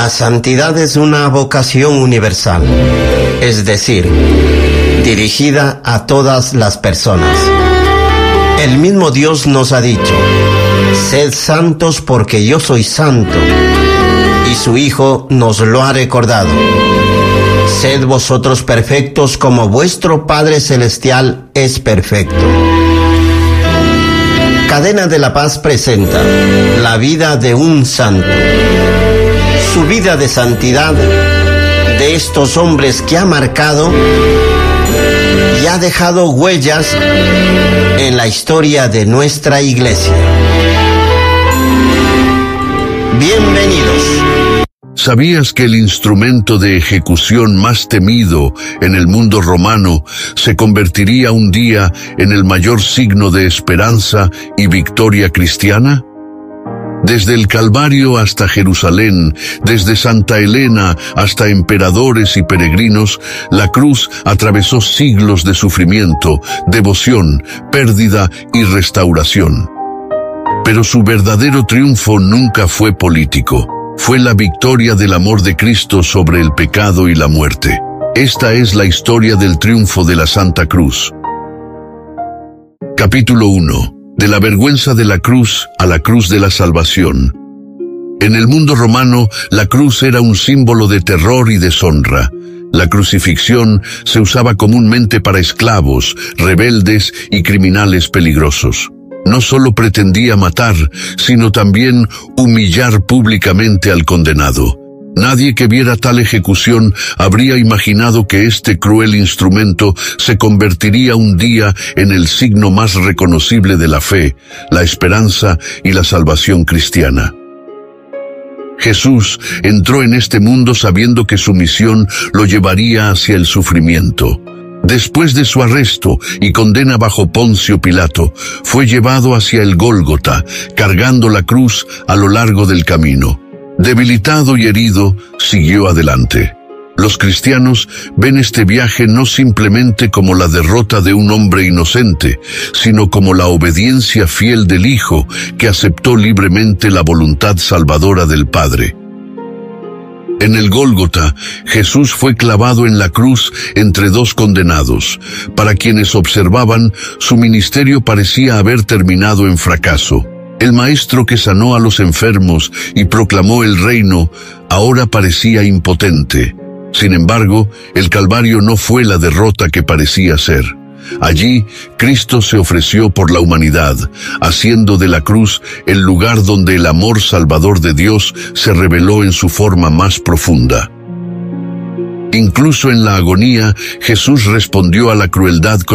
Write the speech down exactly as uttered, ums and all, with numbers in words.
La santidad es una vocación universal, es decir, dirigida a todas las personas. El mismo Dios nos ha dicho: sed santos porque yo soy santo, y su Hijo nos lo ha recordado: sed vosotros perfectos como vuestro Padre Celestial es perfecto. Cadena de la Paz presenta la vida de un santo, su vida de santidad, de estos hombres que ha marcado y ha dejado huellas en la historia de nuestra Iglesia. Bienvenidos. ¿Sabías que el instrumento de ejecución más temido en el mundo romano se convertiría un día en el mayor signo de esperanza y victoria cristiana? Desde el Calvario hasta Jerusalén, desde Santa Elena hasta emperadores y peregrinos, la cruz atravesó siglos de sufrimiento, devoción, pérdida y restauración. Pero su verdadero triunfo nunca fue político. Fue la victoria del amor de Cristo sobre el pecado y la muerte. Esta es la historia del triunfo de la Santa Cruz. Capítulo uno. De la vergüenza de la cruz a la cruz de la salvación. En el mundo romano, la cruz era un símbolo de terror y deshonra. La crucifixión se usaba comúnmente para esclavos, rebeldes y criminales peligrosos. No solo pretendía matar, sino también humillar públicamente al condenado. Nadie que viera tal ejecución habría imaginado que este cruel instrumento se convertiría un día en el signo más reconocible de la fe, la esperanza y la salvación cristiana. Jesús entró en este mundo sabiendo que su misión lo llevaría hacia el sufrimiento. Después de su arresto y condena bajo Poncio Pilato, fue llevado hacia el Gólgota, cargando la cruz a lo largo del camino. Debilitado y herido, siguió adelante. Los cristianos ven este viaje no simplemente como la derrota de un hombre inocente, sino como la obediencia fiel del Hijo, que aceptó libremente la voluntad salvadora del Padre. En el Gólgota, Jesús fue clavado en la cruz entre dos condenados. Para quienes observaban, su ministerio parecía haber terminado en fracaso. El maestro que sanó a los enfermos y proclamó el reino, ahora parecía impotente. Sin embargo, el Calvario no fue la derrota que parecía ser. Allí, Cristo se ofreció por la humanidad, haciendo de la cruz el lugar donde el amor salvador de Dios se reveló en su forma más profunda. Incluso en la agonía, Jesús respondió a la crueldad con